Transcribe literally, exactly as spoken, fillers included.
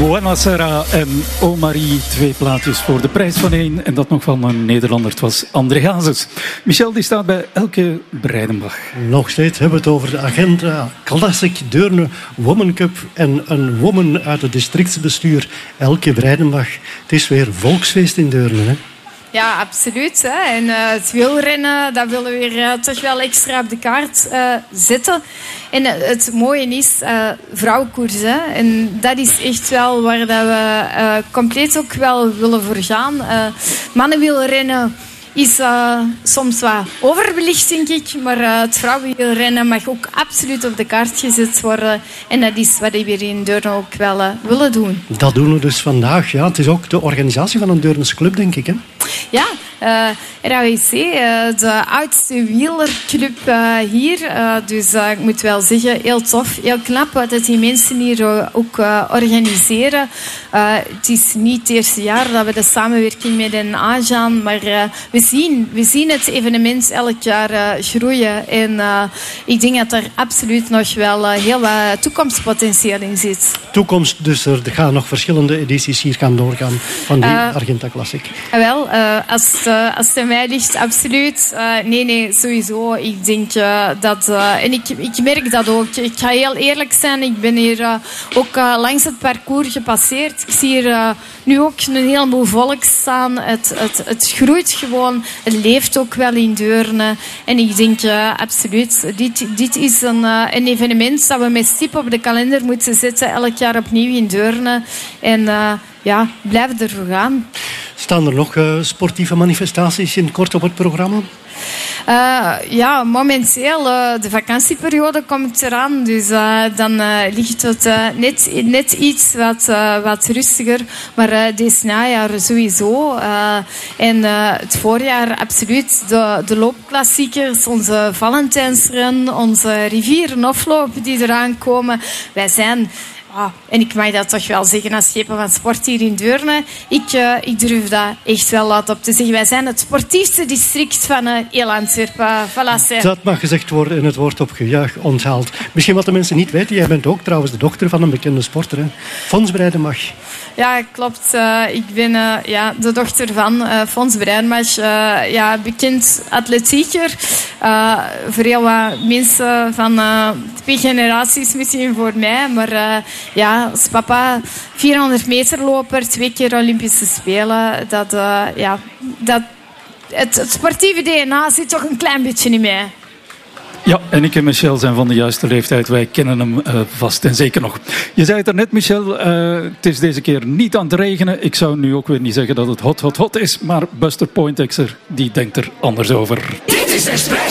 Buona Sera en O Marie, twee plaatjes voor de prijs van één. En dat nog van een Nederlander, het was André Hazes. Michel die staat bij Elke Breidenbach. Nog steeds hebben we het over de agenda Classic Deurne Women Cup en een woman uit het districtsbestuur Elke Breidenbach. Het is weer volksfeest in Deurne, hè? Ja, absoluut. Hè. En uh, het wielrennen, dat willen we weer uh, toch wel extra op de kaart uh, zetten. En uh, het mooie is uh, vrouwenkoers. Hè. En dat is echt wel waar dat we uh, compleet ook wel willen voor gaan. Uh, mannenwielrennen is uh, soms wat overbelicht, denk ik. Maar uh, het vrouwenwielrennen mag ook absoluut op de kaart gezet worden. En dat is wat we hier in Deurne ook wel uh, willen doen. Dat doen we dus vandaag. Ja. Het is ook de organisatie van een Deurnense club, denk ik, hè? Ja, uh, R A W C, uh, de oudste wielerclub uh, hier. Uh, dus uh, ik moet wel zeggen, heel tof, heel knap wat dat die mensen hier uh, ook uh, organiseren. Uh, het is niet het eerste jaar dat we de samenwerking met hen aangaan, maar uh, we, zien, we zien het evenement elk jaar uh, groeien. En uh, ik denk dat er absoluut nog wel uh, heel wat toekomstpotentieel in zit. Toekomst, dus er gaan nog verschillende edities hier gaan doorgaan van die uh, Argenta Classic. Wel, uh, als, uh, als het aan mij ligt, absoluut. Uh, nee, nee, sowieso. Ik denk uh, dat... Uh, en ik, ik merk dat ook. Ik ga heel eerlijk zijn. Ik ben hier uh, ook uh, langs het parcours gepasseerd. Ik zie hier uh, nu ook een heleboel volk staan. Het, het, het groeit gewoon. Het leeft ook wel in Deurne. En ik denk uh, absoluut. Dit, dit is een, uh, een evenement dat we met stip op de kalender moeten zetten. Elk jaar opnieuw in Deurne. En uh, ja, blijf ervoor gaan. Staan er nog uh, sportieve manifestaties in kort op het programma? Uh, ja, momenteel, uh, de vakantieperiode komt eraan. Dus uh, dan uh, ligt het uh, net, net iets wat, uh, wat rustiger. Maar uh, deze najaar sowieso. Uh, en uh, het voorjaar absoluut. De, de loopklassiekers, onze Valentijnsren, onze rivierenafloop die eraan komen. Wij zijn... Ah, en ik mag dat toch wel zeggen als schepen van sport hier in Deurne. Ik, uh, ik durf dat echt wel laat op te zeggen. Wij zijn het sportiefste district van uh, heel Antwerpen. Voilà, dat mag gezegd worden en het wordt op gejuich onthaald. Misschien wat de mensen niet weten, jij bent ook trouwens de dochter van een bekende sporter, hè? Fons Breidenbach. Ja, klopt. Uh, ik ben uh, ja, de dochter van uh, Fons Breidenbach. Uh, ja, bekend atletieker. Uh, voor heel wat mensen van uh, twee generaties misschien voor mij. Maar uh, ja, als papa vierhonderd meter loper, twee keer Olympische Spelen. Dat, uh, ja, dat, het, het sportieve D N A zit toch een klein beetje in mij. Ja, en ik en Michel zijn van de juiste leeftijd. Wij kennen hem uh, vast en zeker nog. Je zei het er net, Michel. Uh, het is deze keer niet aan het regenen. Ik zou nu ook weer niet zeggen dat het hot, hot, hot is. Maar Buster Poindexter, die denkt er anders over. Dit is Express.